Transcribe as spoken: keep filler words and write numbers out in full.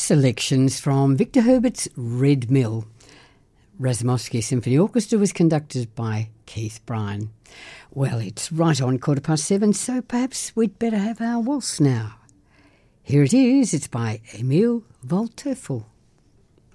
Selections from Victor Herbert's Red Mill. Razumovsky Symphony Orchestra was conducted by Keith Bryan. Well, it's right on quarter past seven, so perhaps we'd better have our waltz now. Here it is, it's by Emil Waldteufel.